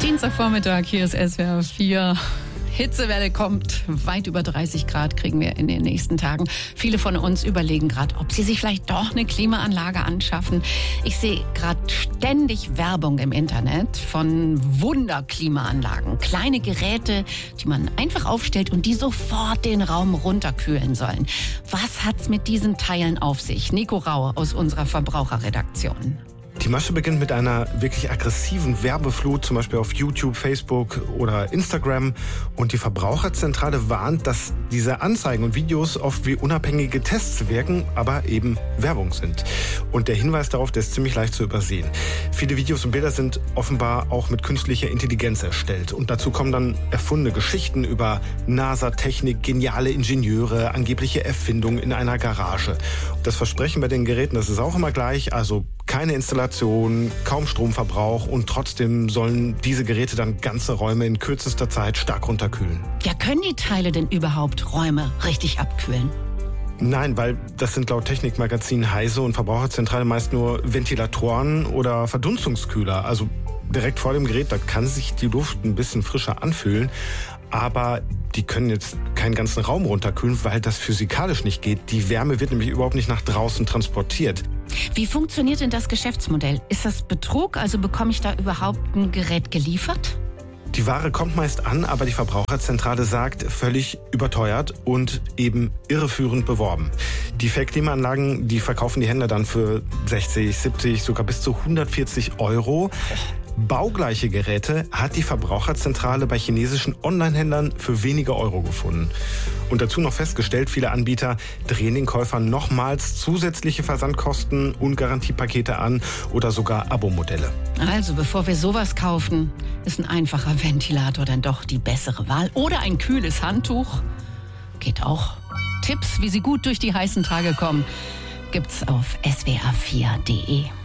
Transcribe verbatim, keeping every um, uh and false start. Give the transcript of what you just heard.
Dienstagvormittag, hier ist S W R vier. Hitzewelle kommt, weit über dreißig Grad kriegen wir in den nächsten Tagen. Viele von uns überlegen gerade, ob sie sich vielleicht doch eine Klimaanlage anschaffen. Ich sehe gerade ständig Werbung im Internet von Wunderklimaanlagen. Kleine Geräte, die man einfach aufstellt und die sofort den Raum runterkühlen sollen. Was hat's mit diesen Teilen auf sich? Nico Rau aus unserer Verbraucherredaktion. Die Masche beginnt mit einer wirklich aggressiven Werbeflut, zum Beispiel auf YouTube, Facebook oder Instagram. Und die Verbraucherzentrale warnt, dass diese Anzeigen und Videos oft wie unabhängige Tests wirken, aber eben Werbung sind. Und der Hinweis darauf, der ist ziemlich leicht zu übersehen. Viele Videos und Bilder sind offenbar auch mit künstlicher Intelligenz erstellt. Und dazu kommen dann erfundene Geschichten über NASA-Technik, geniale Ingenieure, angebliche Erfindungen in einer Garage. Das Versprechen bei den Geräten, das ist auch immer gleich, also keine Installation, kaum Stromverbrauch und trotzdem sollen diese Geräte dann ganze Räume in kürzester Zeit stark runterkühlen. Ja, können die Teile denn überhaupt Räume richtig abkühlen? Nein, weil das sind laut Technikmagazin Heise und Verbraucherzentrale meist nur Ventilatoren oder Verdunstungskühler. Also direkt vor dem Gerät, da kann sich die Luft ein bisschen frischer anfühlen. Aber die können jetzt keinen ganzen Raum runterkühlen, weil das physikalisch nicht geht. Die Wärme wird nämlich überhaupt nicht nach draußen transportiert. Wie funktioniert denn das Geschäftsmodell? Ist das Betrug? Also bekomme ich da überhaupt ein Gerät geliefert? Die Ware kommt meist an, aber die Verbraucherzentrale sagt, völlig überteuert und eben irreführend beworben. Die Fake-Klimaanlagen, die verkaufen die Händler dann für sechzig, siebzig, sogar bis zu hundertvierzig Euro. Baugleiche Geräte hat die Verbraucherzentrale bei chinesischen Online-Händlern für wenige Euro gefunden. Und dazu noch festgestellt, viele Anbieter drehen den Käufern nochmals zusätzliche Versandkosten und Garantiepakete an oder sogar Abo-Modelle. Also bevor wir sowas kaufen, ist ein einfacher Ventilator dann doch die bessere Wahl. Oder ein kühles Handtuch. Geht auch. Tipps, wie Sie gut durch die heißen Tage kommen, gibt's auf S W R vier punkt de.